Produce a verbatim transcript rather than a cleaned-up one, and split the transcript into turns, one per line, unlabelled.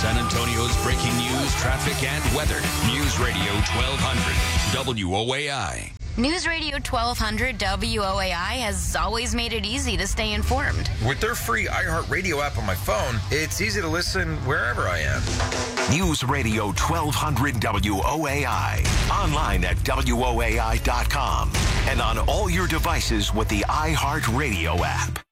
San Antonio's breaking news, traffic, and weather. News Radio twelve hundred W O A I.
News Radio twelve hundred W O A I has always made it easy to stay informed.
With their free iHeartRadio app on my phone, it's easy to listen wherever I am.
News Radio twelve hundred W O A I. Online at W O A I dot com. And on all your devices with the iHeartRadio app.